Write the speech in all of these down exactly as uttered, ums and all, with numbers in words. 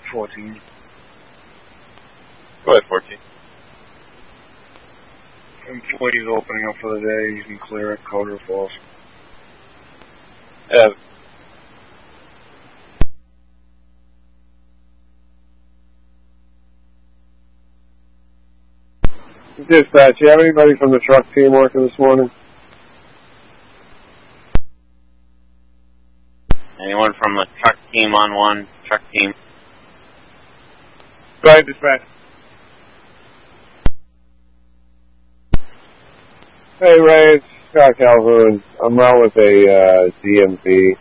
fourteen. Go ahead, fourteen. Employee's opening up for the day. You can clear it, code or false. Yeah. Dispatch, you have anybody from the truck team working this morning? Anyone from the truck team on one? Truck team. Go ahead, dispatch. Hey, Ray, it's Scott Calhoun. I'm out with a uh, D M V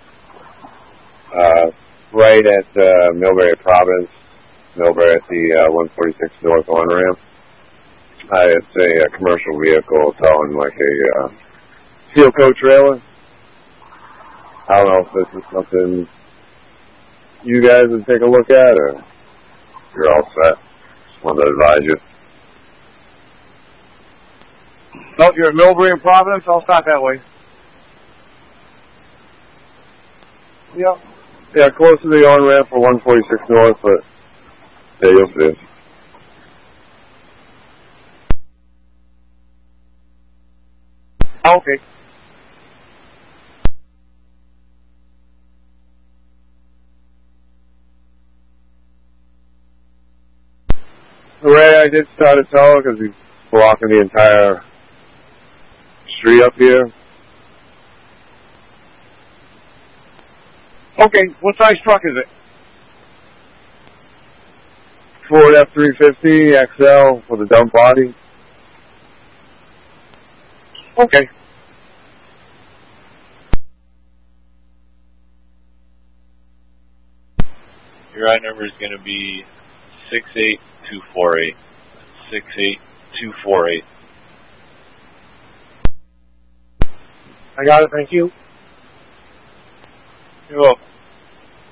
uh, right at uh, Millbury Province, Millbury at the uh, one forty-six North on-ramp. Uh, it's a, a commercial vehicle towing like a uh, steel coat trailer. I don't know if this is something you guys would take a look at, or you're all set. Just wanted to advise you. No, you're at Millbury and Providence. I'll start that way. Yeah. Yeah, close to the on-ramp for one forty-six North, but yeah, you'll see it. Okay. Ray, I did start a tow because he's blocking the entire street up here. Okay, what size truck is it? Ford F three fifty X L with a dump body. Okay. Your ride number is going to be six eight two four eight. six eight two four eight. I got it, thank you. You're welcome.